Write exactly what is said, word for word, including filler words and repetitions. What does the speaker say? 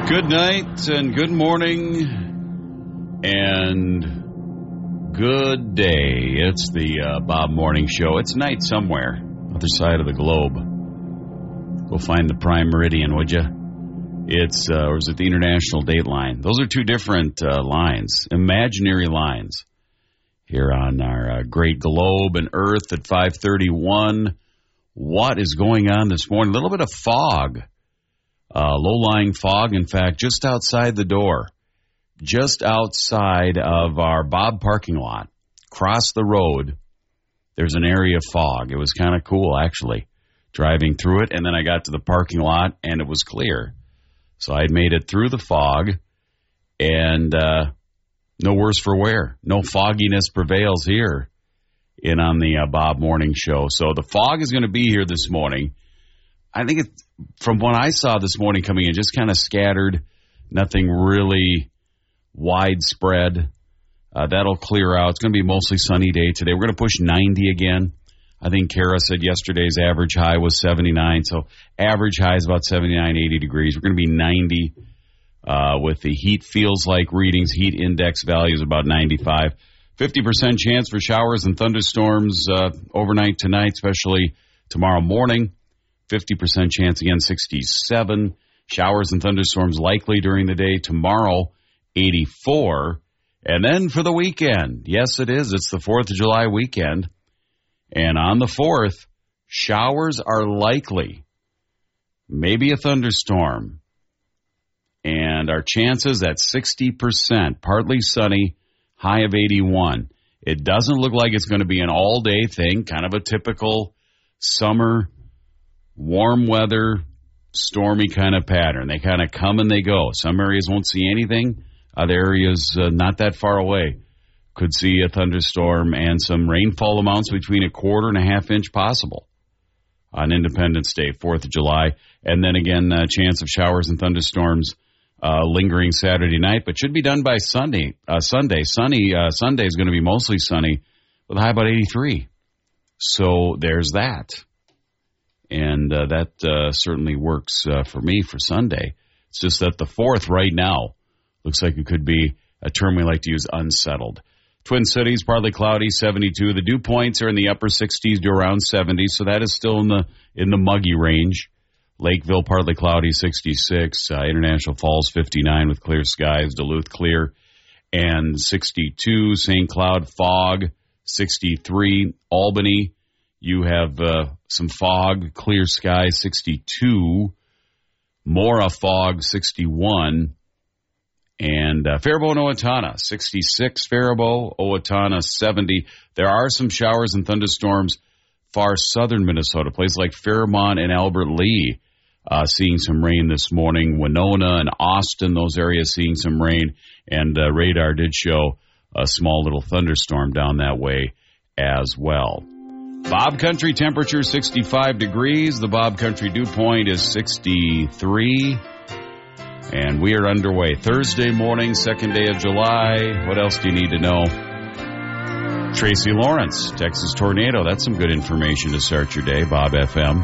Good night and good morning and good day. It's the uh, Bob Morning Show. It's night somewhere, other side of the globe. Go find the prime meridian, would you? It's, uh, or is it the international date line? Those are two different uh, lines, imaginary lines, here on our uh, great globe and Earth at five thirty-one. What is going on this morning? A little bit of fog. Uh, low-lying fog, in fact, just outside the door, just outside of our Bob parking lot, across the road, there's an area of fog. It was kind of cool, actually, driving through it, and then I got to the parking lot, and it was clear. So I had made it through the fog, and uh, no worse for wear. No fogginess prevails here in on the uh, Bob Morning Show. So the fog is going to be here this morning. I think it's, from what I saw this morning coming in, just kind of scattered, nothing really widespread. Uh, that'll clear out. It's going to be a mostly sunny day today. We're going to push ninety again. I think Kara said yesterday's average high was seventy-nine, so average high is about seventy-nine, eighty degrees. We're going to be ninety uh, with the heat feels like readings. Heat index values about ninety-five. fifty percent chance for showers and thunderstorms uh, overnight tonight, especially tomorrow morning. fifty percent chance again, sixty-seven. Showers and thunderstorms likely during the day. Tomorrow, eighty-four. And then for the weekend, yes, it is. It's the fourth of July weekend. And on the fourth, showers are likely. Maybe a thunderstorm. And our chances at sixty percent. Partly sunny, high of eighty-one. It doesn't look like it's going to be an all-day thing, kind of a typical summer warm weather, stormy kind of pattern. They kind of come and they go. Some areas won't see anything. Other areas uh, not that far away could see a thunderstorm and some rainfall amounts between a quarter and a half inch possible on Independence Day, fourth of July. And then again, a chance of showers and thunderstorms uh, lingering Saturday night, but should be done by Sunday. Uh, Sunday. Sunny. Uh, Sunday is going to be mostly sunny with a high about eighty-three. So there's that. And uh, that uh, certainly works uh, for me for Sunday. It's just that the fourth right now looks like it could be a term we like to use, unsettled. Twin Cities, partly cloudy, seventy-two. The dew points are in the upper sixties to around seventy, so that is still in the in the muggy range. Lakeville, partly cloudy, sixty-six. Uh, International Falls, fifty-nine with clear skies. Duluth, clear, and sixty-two. Saint Cloud, fog, sixty-three. Albany, you have uh, some fog, clear sky, sixty-two. Mora, fog, sixty-one. And uh, Faribault and Owatonna, sixty-six. Faribault, Owatonna, seventy. There are some showers and thunderstorms far southern Minnesota, places like Fairmont and Albert Lee, uh, seeing some rain this morning. Winona and Austin, those areas seeing some rain. And uh, radar did show a small little thunderstorm down that way as well. Bob Country temperature sixty-five degrees. The Bob Country dew point is sixty-three. And we are underway. Thursday morning, second day of July. What else do you need to know? Tracy Lawrence, Texas Tornado. That's some good information to start your day. Bob F M.